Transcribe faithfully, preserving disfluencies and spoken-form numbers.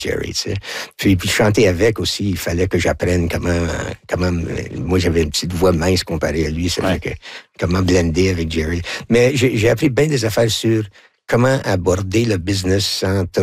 Jerry, tu sais. Puis, puis chanter avec aussi, il fallait que j'apprenne comment, comment, moi j'avais une petite voix mince comparée à lui, ça Ouais. fait que, comment blender avec Jerry. Mais j'ai, j'ai appris bien des affaires sur comment aborder le business sans